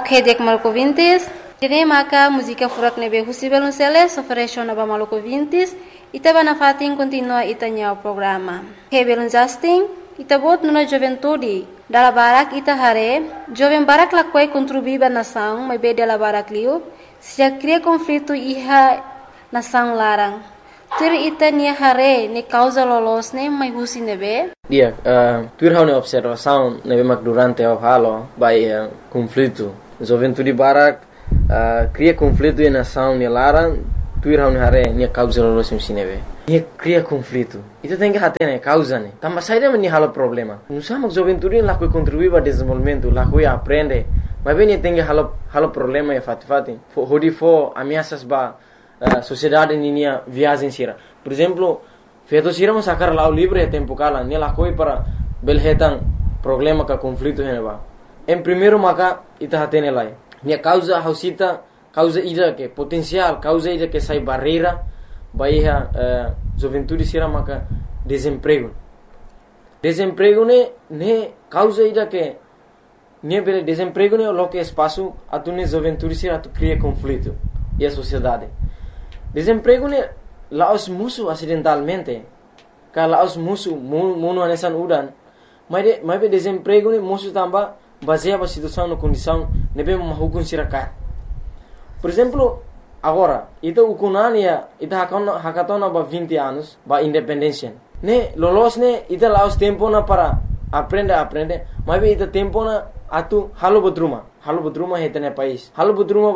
Ok, dek maluco vintes. Jadi maka música furak nebe husibel unseles ofereció naba maluco vintes. Ita bana fatin continua itanya o programa. Hebelun Justin, ita bot nuna juventude. Dala barak ita hare, jovem barak la quai contribuiba nação, mas be dela barak liu, se já cria conflito iha nação larang. Tur ita nia hare ne causa lolos ne mai husi nebe. Dia, tur hau ne observação nebe mak durante o halo by conflito. Juventude barak cria conflito e nação ne larang. Tuir hau ne hare nia causa lolos nebe. Nia cria conflito. Ita tem que hate ne causa ne. Tamba saída men halo problema. Não sama juventude lá que contribui para desenvolvimento, lá que aprende. Mas bem nia tem que halo problema e fati. Hodi fo ameaças ba sociedade nia viagem sira. Por exemplo, feito sira mo sacar lá o livre tempo kala, nia lá coi para belhetan problema ka conflito ne ba. Em primeiro maka ita hate ne lai. Nia causa hausita causa ida que potencial, causa ida que sai barreira, baia juventude sira maka desemprego. Desemprego ne causa ida que ne bele desemprego ne lo que espaço atune juventude sira tu cria conflito e a sociedade. Desemprego ne laos musu acidentalmente, ka laos musu mono anesan udan, mas be desemprego ne musu tamba baseia ba situação na condição ne be mahukun sira ka. Por exemplo, agora, ita ukunania, ita hakatona ba 20 anos, ba independência. Ne, lolos ne, ita laos tempo na para aprende, mas ita tempo na atu halo bodruma heta ne país. Halo bodruma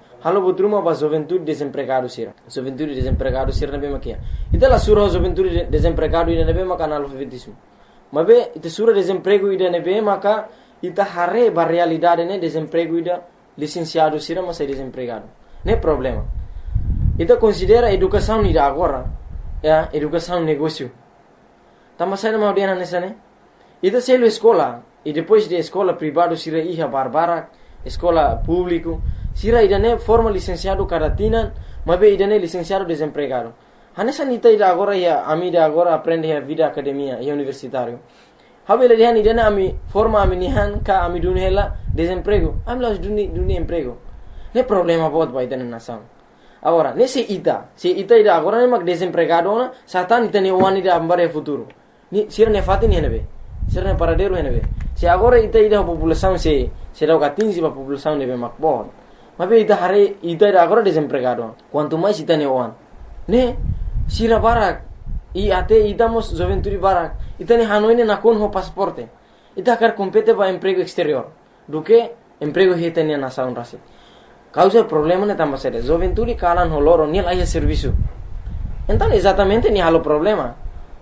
ba juventude desempregado sira. Juventude desempregado sira ne be makia. Ita la sura juventude desempregado ida ne be maka analfabetismo. Mas be ita sura desemprego ida ne be maka ita hare ba realidade ne desemprego ida licenciado sira mas é desempregado. Não é problema. Ita considera educação ida agora, educação negócio. Tama sai na audiana nessa né? Ita selo escola e depois de escola privado sira iha barbara, escola público, sira ida ne forma licenciado caratina, mas be ida ne licenciado desempregado. Hanessa nita ida agora ia amida agora aprende a vida academia e universitário. Habela dihan idana ami forma ami nihan ka ami dunela desemprego. Ami las duni emprego. Ne problema bot ba idana nação. Agora, se ita ida agora ne mag desempregado na satan ita ne wani da ambare futuro. Ni sira ne fati ne nebe. Sira ne paradero ne nebe. Se agora ita ida população se dá o 15 ba população nebe mak bot. Mas be ita hare ita ida agora desempregado. Quanto mais ita ne wan. Ne sira barak e até idamos juventude barak ita ne hanoine na kon ho pasaporte ita quer compete ba emprego exterior do que emprego heta ne nação rasi causa problema ne tamba sere juventude kalan ho loro ni laia serviço então exatamente ni halo problema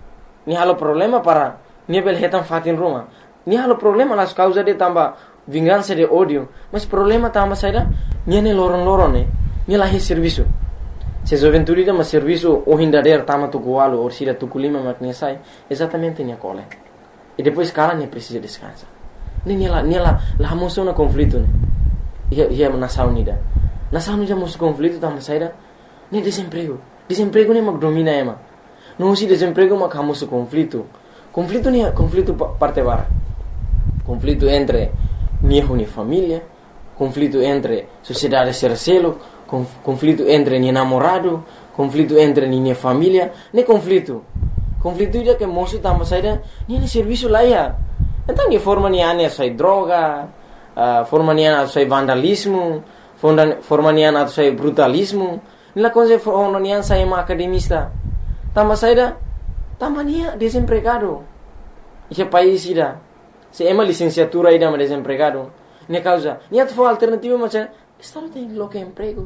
para ni bel hetan fatin roma ni halo problema las causa de tamba vingança de ódio mas problema tamba saida ni ne loron ne ni laia serviço. Se juventude dá serviço o hindader tama tu gualo ou sira tu culima magnesai exatamente nia cole e depois cara ne precisa descansar nem lá moção na conflito né ia nação unida moção conflito tama saída nem desemprego ne mag domina ema não se desemprego mag hamoso conflito ne conflito parte bara conflito entre minha família conflito entre sociedade sercelo conflito entre ni namorado, conflito entre ni família, ne conflito ida que moço tamba saída, ni serviço lá ia. Então ni forma ni ane sai droga, forma ni ane sai vandalismo, forma ni ane sai brutalismo, ni la coisa forma ni ane sai uma academista. Tamba saída, tamba ni desempregado. Esse país ida, se ema licenciatura ida mas desempregado, ni causa, ni atfo alternativa mas Estado tem lo que emprego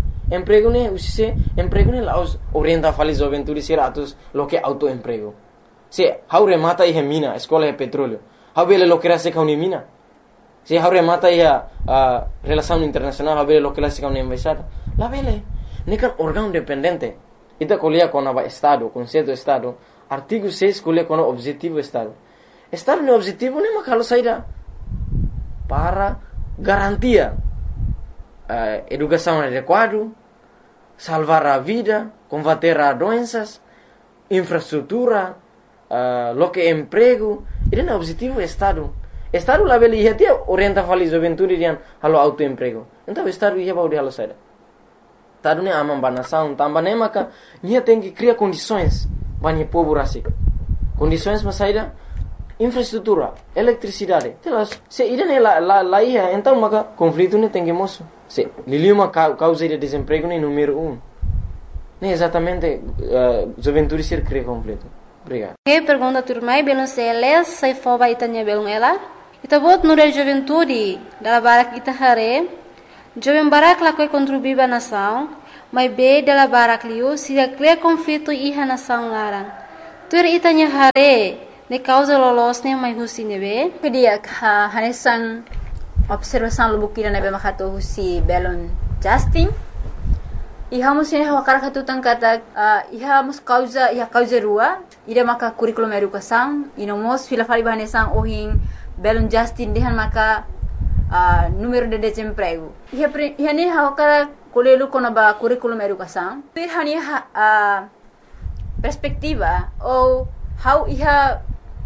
ne laos orienta fali juventude siratus lo que autoemprego se haure mata e mina escola e petróleo habele lo que era se kauni mina se haure mata e relação internacional habele lo que era se kauni embaixada la vele ne kan órgão dependente ita colia com a estado conceito estado artigo 6 colia com objetivo estado ne objetivo ne makalo saída para garantia educação adequada, salvar a vida, combater as doenças, infraestrutura, lo que emprego, ele é o objetivo do Estado. Estado lá beli ia tia orienta fali juventude rian halo autoemprego. Então estado ia baudi halo saida. Estado ne amam banação, tamba ne maka nia tem que criar condições banhe povo rasik. Condições mas saida infraestrutura, eletricidade. Telas, se ida ne lá ia, então maka conflito ne tem que moço. Se liliu uma causa de desemprego ne número 1. Ne exatamente juventude ser cria conflito. Obrigado. Que pergunta turmai belum seles sai foba itanya belum ela. Ita bot nure juventude dala barak ita hare. Jovem barak la koi contribuir ba nação, mas be dala barak liu se cria conflito iha nação larang. Tur itanya hare ne causa lolosnya mai husi nebe. Pedia hanesang observação lubukira nebe makato husi belon Justin. Iha musine hawakara katutan kata iha mus causa rua ida maka curriculum educação inomos fila fali bahanesang ohin belon Justin dehan maka número de desemprego. Iha ne hawakara kolelu konaba curriculum educação. Iha ne perspectiva ou how iha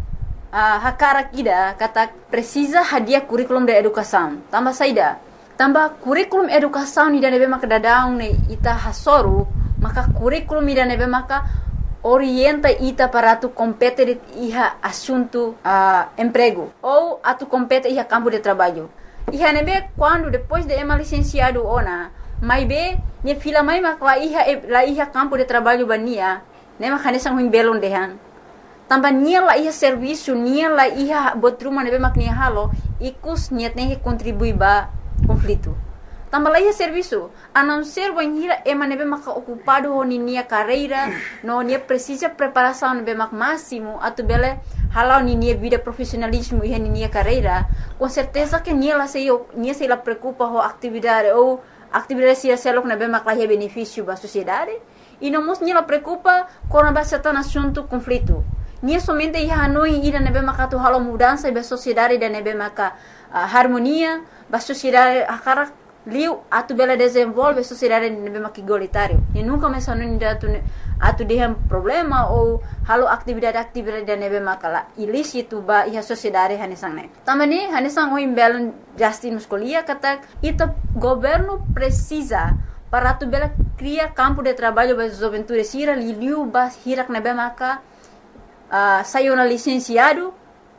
hakara kida kata precisa hadiah curriculum de educação. Tambah saida. Tambah kurikulum educação ni nebe maka dadaung ne ita hasoru maka kurikulum ni nebe maka orienta ita para tu compete iha assunto emprego ou atu compete iha campo de trabalho. Iha nebe quando depois de ema licenciado ona mai be ne fila mai maka la iha campo de trabalho bania ne maka nesang huing belon dehan. Tambah nia la iha serviço nia la iha botruma nebe mak nia halo ikus niat ne contribui ba conflito. Tambah lagi serviço, a não ser banhira ema nebe maka ocupado ho nia carreira, no nia precisa preparação nebe mak máximo, atu bele halau nia vida profissionalismo e nia carreira, com certeza que nia se la preocupa ho atividade ou atividade se selok nebe mak lahi benefício ba sociedade, e não mos nia la preocupa com a certa assunto conflito. Nia somente ia hanoi ida nebe maka tu halau mudança ba sociedade da nebe maka harmonia ba sociedade akara liu atu bela desenvolve sociedade nebe maki igualitário e nunca mais anu atu dehem problema ou halo atividade da nebe makala ilícito ba iha sociedade hanesang ne tamani hanesang o imbelon Justin muscolia kata ita governo precisa para atu bela cria campo de trabalho ba juventude sira liu ba hirak nebe maka saiu na licenciada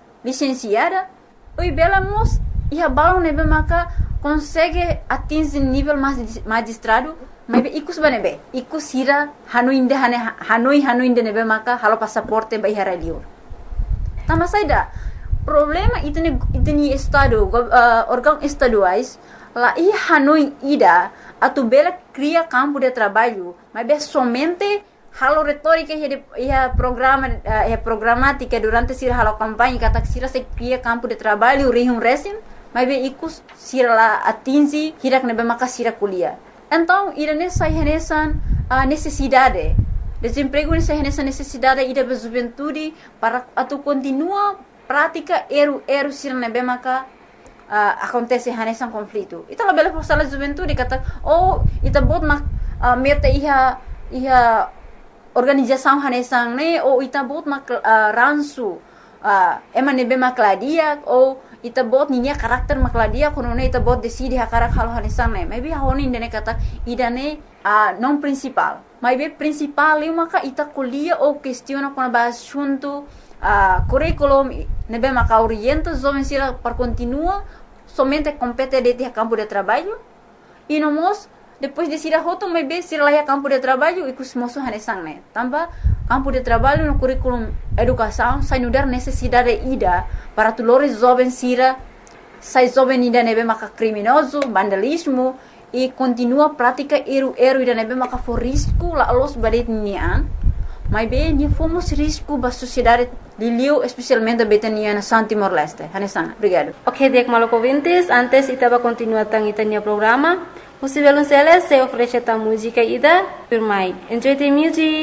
oi bela mos iha balon nebe maka consegue atingir nível magistrado mas ikus banebe ikus hira hanoi nebe maka halo passaporte ba iha radio tama saida problema itni estado órgão estaduais la iha hanoi ida atu bela cria campo de trabalho mas somente halo retórica ia programática durante sira halo campanha kata sira se cria campo de trabalho resim mas ikus sira la atingi hirak nebe maka sira kuliah. Então irane sai renesan necessidade desemprego ne sai renesan necessidade ida ba juventude para atu continua prática eru sira nebe maka acontece renesan conflito. Ita la bela sala juventude kata ita bot mak meta iha organização hanesang ne ou ita bot mak ransu ema nebe makladia ou ita bot ninya karakter makladia kono ne ita bot decide hakarak halo hanesang ne maybe honi ne kata idane non principal maybe principal eu maka ita kuliah ou questiona kono ba assunto curriculum nebe maka orienta jovem sira para continua somente compete de campo de trabalho e nomos depois de sira hoto maybe sira lá campo de trabalho e kusmoso hanesang ne tambah campo de trabalho no curriculum educação sai nudar necessidade ida para tulores jovem sira sai jovem ida nebe maka criminoso vandalismo e continua prática eru ida nebe maka for risco la los badet nian mas bem ni fomos risco ba sociedade liliu especialmente betania na San Timor Leste hanesang obrigado. Ok, dek maloko vintes antes itaba continua tang itanya programa. Possivelmente se oferece a música ida, por mais. Enjoy the music.